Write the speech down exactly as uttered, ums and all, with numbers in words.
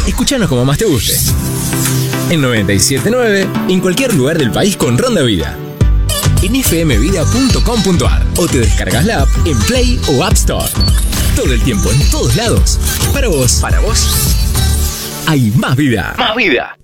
Escuchanos como más te guste. En noventa y siete punto nueve, en cualquier lugar del país con Ronda Vida. En f m vida punto com punto a r o te descargas la app en Play o App Store. Todo el tiempo, en todos lados. Para vos, para vos, hay más vida. Más vida.